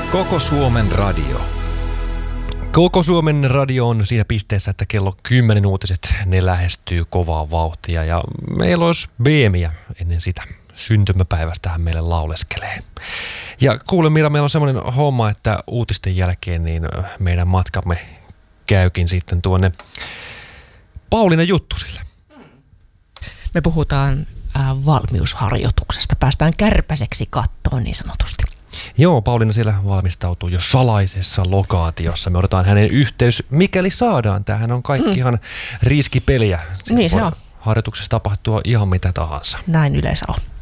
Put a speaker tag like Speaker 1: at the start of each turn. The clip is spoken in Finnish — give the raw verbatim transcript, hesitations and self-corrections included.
Speaker 1: Koko Suomen radio.
Speaker 2: Koko Suomen radio on siinä pisteessä, että kello kymmenen uutiset, ne lähestyy kovaa vauhtia ja meillä olisi Beemiä ennen sitä. Syntymäpäivästähän meille lauleskelee. Ja kuule Mira, meillä on semmoinen homma, että uutisten jälkeen niin meidän matkamme käykin sitten tuonne Pauliina Juttusille.
Speaker 3: Me puhutaan äh, valmiusharjoituksesta. Päästään kärpäseksi kattoon niin sanotusti.
Speaker 2: Joo, Pauliina siellä valmistautuu jo salaisessa lokaatiossa. Me odotetaan hänen yhteys, mikäli saadaan. Tämähän on kaikki mm. ihan riskipeliä.
Speaker 3: Niin se on.
Speaker 2: Harjoituksessa tapahtua ihan mitä tahansa.
Speaker 3: Näin yleensä on.